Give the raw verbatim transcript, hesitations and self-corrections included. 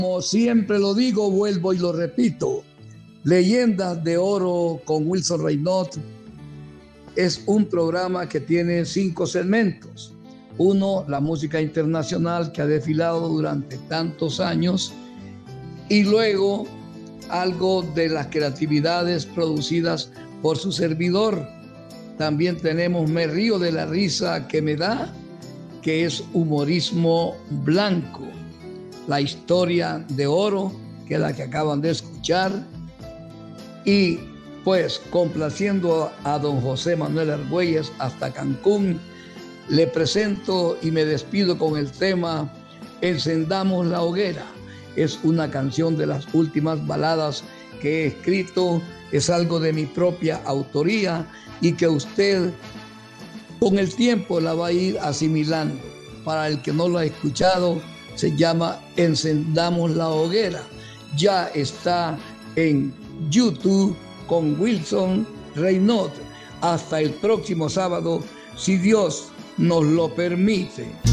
Como siempre lo digo, vuelvo y lo repito. Leyendas de Oro con Wilson Reynot es un programa que tiene cinco segmentos. Uno, la música internacional que ha desfilado durante tantos años. Y luego, algo de las creatividades producidas por su servidor. También tenemos Me río de la risa que me da, que es humorismo blanco. La historia de oro, que es la que acaban de escuchar. Y pues complaciendo a don José Manuel Argüelles hasta Cancún, le presento y me despido con el tema Encendamos la hoguera. Es una canción de las últimas baladas que he escrito, es algo de mi propia autoría y que usted con el tiempo la va a ir asimilando. Para el que no lo ha escuchado, se llama Encendamos la hoguera. Ya está en YouTube con Wilson Reynot. Hasta el próximo sábado, si Dios nos lo permite.